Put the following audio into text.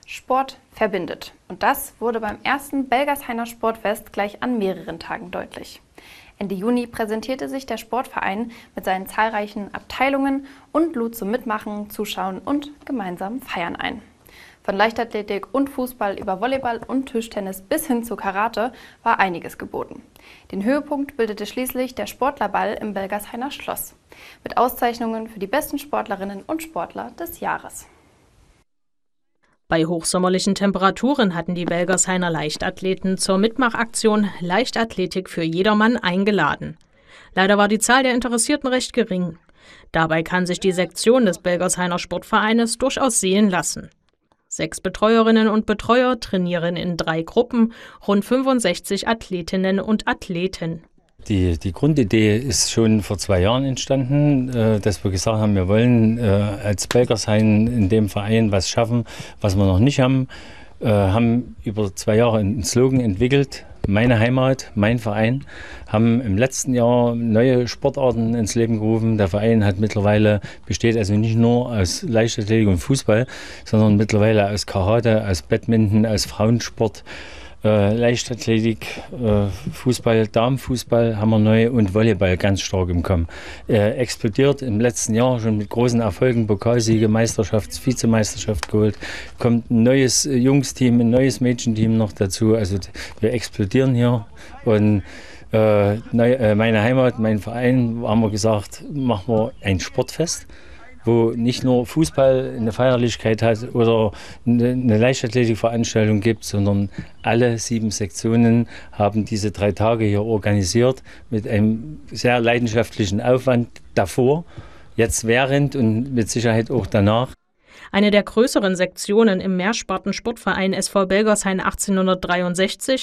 Sport verbindet. Und das wurde beim ersten Belgershainer Sportfest gleich an mehreren Tagen deutlich. Ende Juni präsentierte sich der Sportverein mit seinen zahlreichen Abteilungen und lud zum Mitmachen, Zuschauen und gemeinsamen Feiern ein. Von Leichtathletik und Fußball über Volleyball und Tischtennis bis hin zu Karate war einiges geboten. Den Höhepunkt bildete schließlich der Sportlerball im Belgershainer Schloss mit Auszeichnungen für die besten Sportlerinnen und Sportler des Jahres. Bei hochsommerlichen Temperaturen hatten die Belgershainer Leichtathleten zur Mitmachaktion Leichtathletik für jedermann eingeladen. Leider war die Zahl der Interessierten recht gering. Dabei kann sich die Sektion des Belgershainer Sportvereines durchaus sehen lassen. 6 Betreuerinnen und Betreuer trainieren in 3 Gruppen, rund 65 Athletinnen und Athleten. Die Grundidee ist schon vor 2 Jahren entstanden, dass wir gesagt haben, wir wollen als Belgershain in dem Verein was schaffen, was wir noch nicht haben. Haben über 2 Jahre einen Slogan entwickelt, meine Heimat, mein Verein, haben im letzten Jahr neue Sportarten ins Leben gerufen. Der Verein besteht also nicht nur aus Leichtathletik und Fußball, sondern mittlerweile aus Karate, aus Badminton, aus Frauensport, Leichtathletik, Fußball, Damenfußball haben wir neu und Volleyball ganz stark im Kommen. Explodiert im letzten Jahr schon mit großen Erfolgen, Pokalsiege, Vizemeisterschaft geholt. Kommt ein neues Jungsteam, ein neues Mädchenteam noch dazu. Also wir explodieren hier und meine Heimat, mein Verein, haben wir gesagt, machen wir ein Sportfest, wo nicht nur Fußball eine Feierlichkeit hat oder eine Leichtathletikveranstaltung gibt, sondern alle 7 Sektionen haben diese 3 Tage hier organisiert mit einem sehr leidenschaftlichen Aufwand davor, jetzt während und mit Sicherheit auch danach. Eine der größeren Sektionen im Mehrsparten-Sportverein SV Belgershain 1863